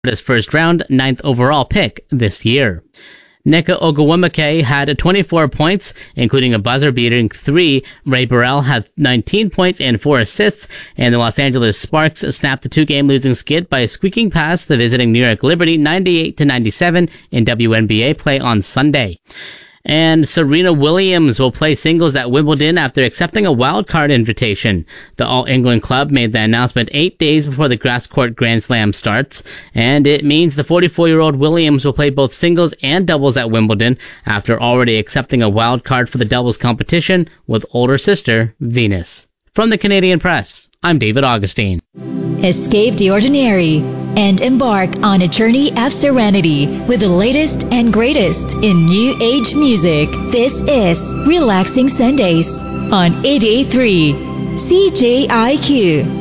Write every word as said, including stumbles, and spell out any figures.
Florida's first round, ninth overall pick this year. Nneka Ogwumike had twenty-four points, including a buzzer-beating three. Ray Burrell had nineteen points and four assists, and the Los Angeles Sparks snapped the two-game losing skid by squeaking past the visiting New York Liberty ninety-eight to ninety-seven in W N B A play on Sunday. And Serena Williams will play singles at Wimbledon after accepting a wildcard invitation. The All England club made the announcement eight days before the grass court Grand Slam starts, and it means the forty-four-year-old Williams will play both singles and doubles at Wimbledon after already accepting a wildcard for the doubles competition with older sister Venus. From the Canadian Press, I'm David Augustine. Escape the ordinary and embark on a journey of serenity with the latest and greatest in new age music. This is Relaxing Sundays on eighty-eight point three C J I Q.